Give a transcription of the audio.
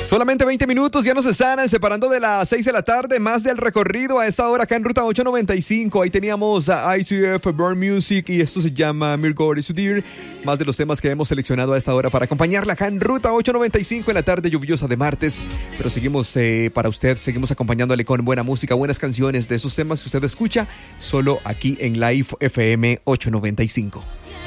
Solamente 20 minutos, ya nos están separando de las 6 de la tarde, más del recorrido a esta hora acá en Ruta 895. Ahí teníamos a ICF, Burn Music y esto se llama Mirgor y Sudir. Más de los temas que hemos seleccionado a esta hora para acompañarla acá en Ruta 895 en la tarde lluviosa de martes. Pero seguimos para usted, seguimos acompañándole con buena música, buenas canciones de esos temas que usted escucha solo aquí en Live FM 895.